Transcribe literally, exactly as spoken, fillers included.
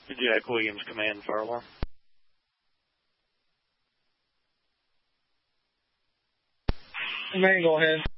Jack Williams, Command Fire Alarm. Man, go ahead.